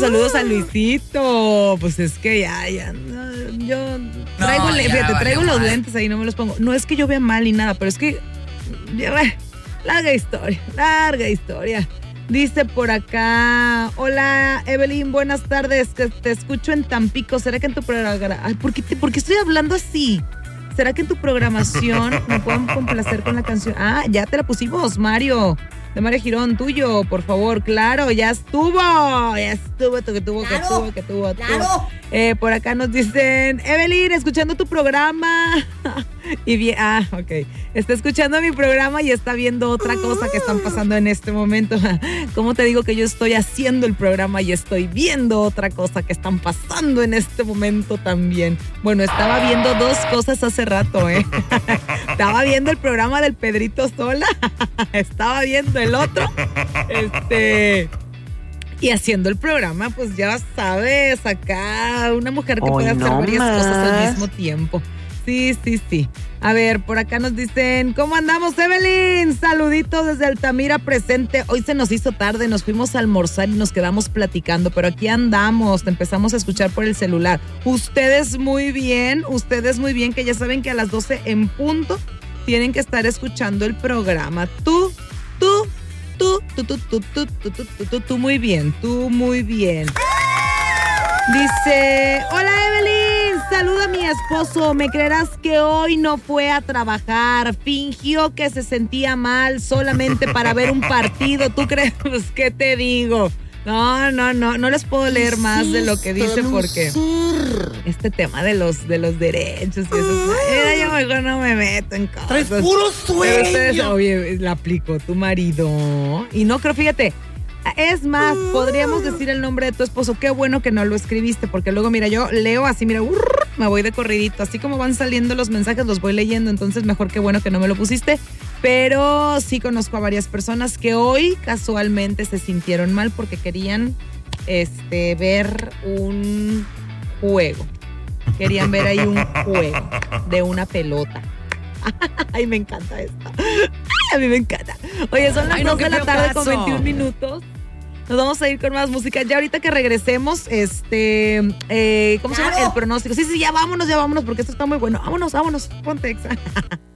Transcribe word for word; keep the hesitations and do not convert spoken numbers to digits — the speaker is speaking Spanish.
saludos a Luisito. Pues es que ya, ya, no, yo traigo, No, le- ya, fíjate, vale, traigo los vale. lentes ahí, no me los pongo. No es que yo vea mal ni nada, pero es que, ya, bueno, larga historia, larga historia. Dice por acá, hola Evelyn, buenas tardes, que te escucho en Tampico. ¿Será que en tu programa, ay, ¿por qué, te- por qué estoy hablando así? ¿Será que en tu programación me pueden complacer con la canción? Ah, ya te la pusimos, Mario. De Mario Girón, tuyo, por favor. Claro, ya estuvo. Ya estuvo, que tuvo, que Claro, tuvo, que tuvo. claro. tuvo. Eh, por acá nos dicen, Evelyn, escuchando tu programa. Y bien, ah, ok. Está escuchando mi programa y está viendo otra cosa que están pasando en este momento. ¿Cómo te digo que yo estoy haciendo el programa y estoy viendo otra cosa que están pasando en este momento también? Bueno, estaba viendo dos cosas hace rato, ¿eh? Estaba viendo el programa del Pedrito Sola. Estaba viendo el otro. Este... Y haciendo el programa, pues ya sabes, acá una mujer que Hoy puede hacer no varias más. cosas al mismo tiempo. Sí, sí, sí. A ver, por acá nos dicen, ¿cómo andamos, Evelyn? Saluditos desde Altamira presente. Hoy se nos hizo tarde, nos fuimos a almorzar y nos quedamos platicando, pero aquí andamos, te empezamos a escuchar por el celular. Ustedes muy bien, ustedes muy bien, que ya saben que a las doce en punto tienen que estar escuchando el programa. Tú, tú, tú, tú, tú, tú, tú, tú, tú, tú, tú, tú, muy bien, tú muy bien. Dice, hola Evelyn, saluda a mi esposo, ¿me creerás que hoy no fue a trabajar? Fingió que se sentía mal solamente para ver un partido, ¿tú crees? Pues, ¿qué te digo? No, no, no, no les puedo leer más de lo que dice porque este tema de los, de los derechos y eso, eh, yo mejor no me meto en cosas. Traes puro Pero ustedes, sueño. oye, la aplicó tu marido. Y no creo, fíjate, es más, podríamos decir el nombre de tu esposo. Qué bueno que no lo escribiste, porque luego, mira, yo leo así, mira, urr, me voy de corridito. Así como van saliendo los mensajes, los voy leyendo. Entonces, mejor que bueno que no me lo pusiste. Pero sí conozco a varias personas que hoy casualmente se sintieron mal porque querían este, ver un juego. Querían ver ahí un juego de una pelota. Ay, me encanta esto. Ay, a mí me encanta. Oye, son las Ay, no, dos qué de la feo tarde caso. con veintiún minutos. Nos vamos a ir con más música. Ya ahorita que regresemos, este, eh, ¿cómo se llama? Claro. El pronóstico. Sí, sí, ya vámonos, ya vámonos, porque esto está muy bueno. Vámonos, vámonos. Ponte Exa.